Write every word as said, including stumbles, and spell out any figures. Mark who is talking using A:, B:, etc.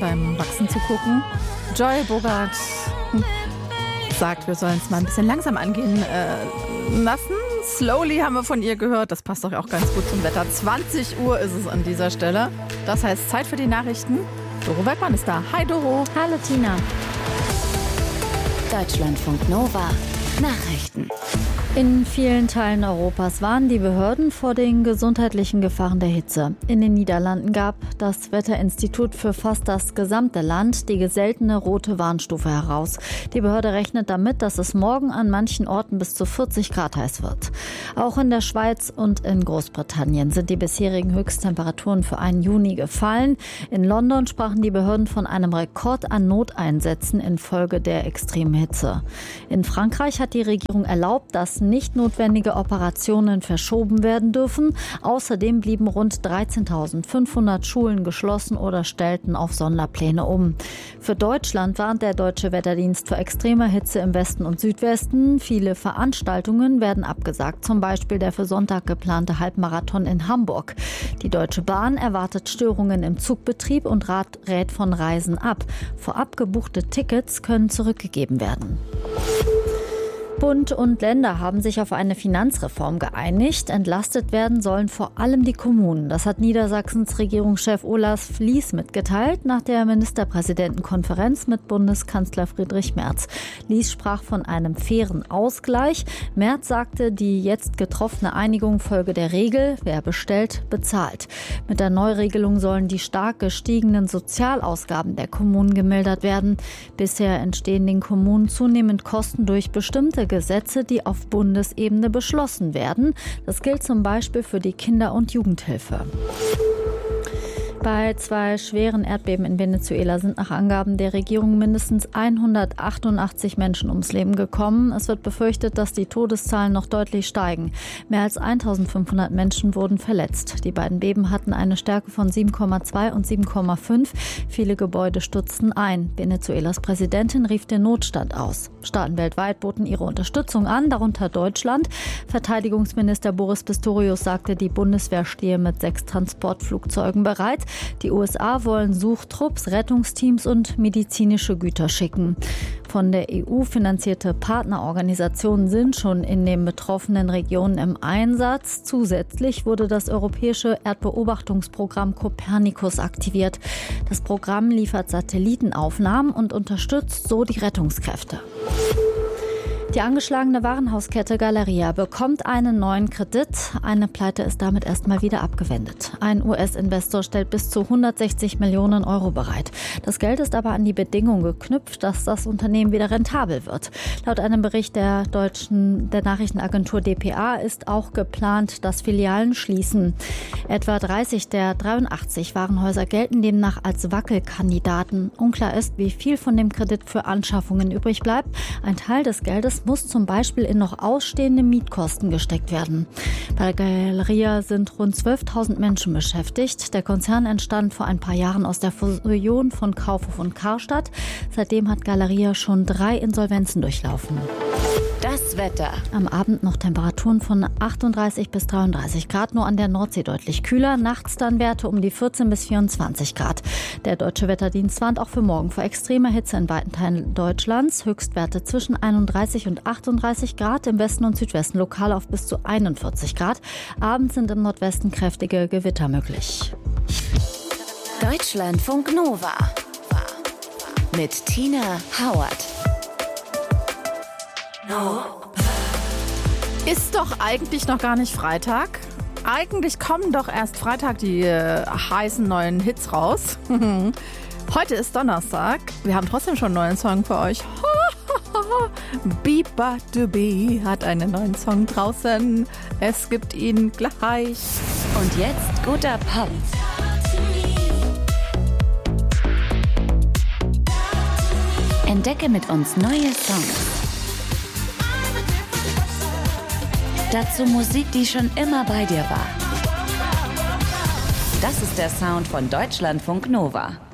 A: beim Wachsen zu gucken. Joy Bogart sagt, wir sollen es mal ein bisschen langsam angehen äh, lassen. Slowly haben wir von ihr gehört. Das passt doch auch ganz gut zum Wetter. zwanzig Uhr ist es an dieser Stelle. Das heißt, Zeit für die Nachrichten. Doro Bergmann ist da. Hi Doro.
B: Hallo Tina. Deutschlandfunk Nova. Nachrichten. In vielen Teilen Europas warnen die Behörden vor den gesundheitlichen Gefahren der Hitze. In den Niederlanden gab das Wetterinstitut für fast das gesamte Land die seltene rote Warnstufe heraus. Die Behörde rechnet damit, dass es morgen an manchen Orten bis zu vierzig Grad heiß wird. Auch in der Schweiz und in Großbritannien sind die bisherigen Höchsttemperaturen für einen Juni gefallen. In London sprachen die Behörden von einem Rekord an Noteinsätzen infolge der extremen Hitze. In Frankreich hat die Regierung erlaubt, dass nicht notwendige Operationen verschoben werden dürfen. Außerdem blieben rund dreizehntausendfünfhundert Schulen geschlossen oder stellten auf Sonderpläne um. Für Deutschland warnt der Deutsche Wetterdienst vor extremer Hitze im Westen und Südwesten. Viele Veranstaltungen werden abgesagt, zum Beispiel der für Sonntag geplante Halbmarathon in Hamburg. Die Deutsche Bahn erwartet Störungen im Zugbetrieb und rät von Reisen ab. Vorab gebuchte Tickets können zurückgegeben werden. Bund und Länder haben sich auf eine Finanzreform geeinigt. Entlastet werden sollen vor allem die Kommunen. Das hat Niedersachsens Regierungschef Olaf Lies mitgeteilt nach der Ministerpräsidentenkonferenz mit Bundeskanzler Friedrich Merz. Lies sprach von einem fairen Ausgleich. Merz sagte, die jetzt getroffene Einigung folge der Regel, wer bestellt, bezahlt. Mit der Neuregelung sollen die stark gestiegenen Sozialausgaben der Kommunen gemildert werden. Bisher entstehen den Kommunen zunehmend Kosten durch bestimmte Gesetze, die auf Bundesebene beschlossen werden. Das gilt zum Beispiel für die Kinder- und Jugendhilfe. Bei zwei schweren Erdbeben in Venezuela sind nach Angaben der Regierung mindestens hundertachtundachtzig Menschen ums Leben gekommen. Es wird befürchtet, dass die Todeszahlen noch deutlich steigen. Mehr als eintausendfünfhundert Menschen wurden verletzt. Die beiden Beben hatten eine Stärke von sieben Komma zwei und sieben Komma fünf. Viele Gebäude stürzten ein. Venezuelas Präsidentin rief den Notstand aus. Staaten weltweit boten ihre Unterstützung an, darunter Deutschland. Verteidigungsminister Boris Pistorius sagte, die Bundeswehr stehe mit sechs Transportflugzeugen bereit. Die U S A wollen Suchtrupps, Rettungsteams und medizinische Güter schicken. Von der E U finanzierte Partnerorganisationen sind schon in den betroffenen Regionen im Einsatz. Zusätzlich wurde das europäische Erdbeobachtungsprogramm Copernicus aktiviert. Das Programm liefert Satellitenaufnahmen und unterstützt so die Rettungskräfte. Die angeschlagene Warenhauskette Galeria bekommt einen neuen Kredit. Eine Pleite ist damit erstmal wieder abgewendet. Ein U S-Investor stellt bis zu hundertsechzig Millionen Euro bereit. Das Geld ist aber an die Bedingung geknüpft, dass das Unternehmen wieder rentabel wird. Laut einem Bericht der deutschen der Nachrichtenagentur D P A ist auch geplant, dass Filialen schließen. Etwa dreißig der dreiundachtzig Warenhäuser gelten demnach als Wackelkandidaten. Unklar ist, wie viel von dem Kredit für Anschaffungen übrig bleibt. Ein Teil des Geldes muss zum Beispiel in noch ausstehende Mietkosten gesteckt werden. Bei Galeria sind rund zwölftausend Menschen beschäftigt. Der Konzern entstand vor ein paar Jahren aus der Fusion von Kaufhof und Karstadt. Seitdem hat Galeria schon drei Insolvenzen durchlaufen. Das Wetter.
A: Am Abend noch Temperaturen von achtunddreißig bis dreiunddreißig Grad, nur an der Nordsee deutlich kühler. Nachts dann Werte um die vierzehn bis vierundzwanzig Grad. Der Deutsche Wetterdienst warnt auch für morgen vor extremer Hitze in weiten Teilen Deutschlands. Höchstwerte zwischen einunddreißig und achtunddreißig Grad, im Westen und Südwesten lokal auf bis zu einundvierzig Grad. Abends sind im Nordwesten kräftige Gewitter möglich.
B: Deutschlandfunk Nova mit Tina Howard.
A: No. Ist doch eigentlich noch gar nicht Freitag. Eigentlich kommen doch erst Freitag die äh, heißen neuen Hits raus. Heute ist Donnerstag. Wir haben trotzdem schon einen neuen Song für euch. Biba Dubi hat einen neuen Song draußen. Es gibt ihn gleich.
B: Und jetzt guter Pop. Entdecke mit uns neue Songs. Dazu Musik, die schon immer bei dir war. Das ist der Sound von Deutschlandfunk Nova.